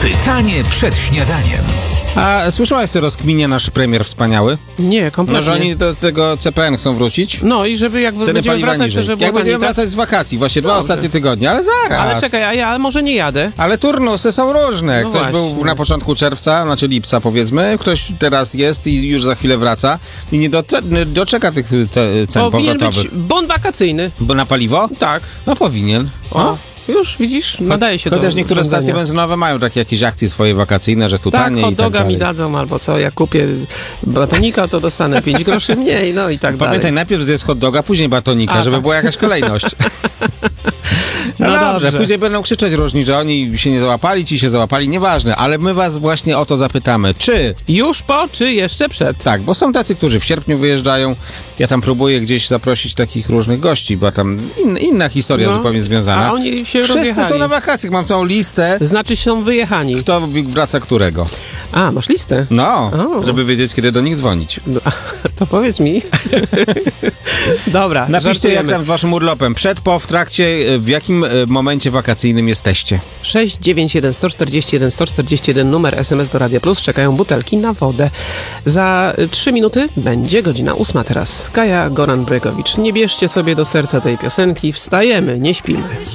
Pytanie przed śniadaniem. A słyszałaś, co rozkminia nasz premier wspaniały? Nie, kompletnie. No, że oni do tego CPN chcą wrócić? No i żeby jak Ceny będziemy paliwa wracać, niżej. to żeby Jak było będziemy taniej, tak? wracać z wakacji, właśnie dwa Dobrze. ostatnie tygodnie, ale zaraz. Ale czekaj, ale może nie jadę. Ale turnusy są różne. No Ktoś był właśnie. na początku czerwca, znaczy lipca powiedzmy, ktoś teraz jest i już za chwilę wraca i nie doczeka tych cen Powinien być powrotowych. bon wakacyjny. Bo na paliwo? Tak. No powinien. O, już widzisz, nadaje się Chociaż do niektóre urządzenia. stacje benzynowe mają takie jakieś akcje swoje wakacyjne, że tu Tak, taniej hot i tak doga dalej. mi dadzą, albo co, jak kupię batonika, to dostanę 5 groszy mniej, no i tak Pamiętaj, dalej. najpierw zjedz hot doga, później batonika, A, żeby tak. była jakaś kolejność. No, No dobrze, dobrze. później będą krzyczeć różni, że oni się nie załapali, ci się załapali, nieważne, ale my was właśnie o to zapytamy, czy... Już po, czy jeszcze przed? Tak, bo są tacy, którzy w sierpniu wyjeżdżają, ja tam próbuję gdzieś zaprosić takich różnych gości, bo tam inna historia No, zupełnie związana. a oni się Wszyscy rozjechali. są na wakacjach, mam całą listę, Znaczy są wyjechani. kto wraca którego. A, masz listę? No, O. żeby wiedzieć, kiedy do nich dzwonić. No, to powiedz mi. Dobra, Napiszcie, jak żartujemy. tam z waszym urlopem, przed, po, w trakcie, w jakim momencie wakacyjnym jesteście. 691 141 141 numer SMS do Radia Plus. Czekają butelki na wodę. Za 3 minuty będzie godzina 8 teraz. Kaja Goran-Brygowicz. Nie bierzcie sobie do serca tej piosenki. Wstajemy, nie śpimy.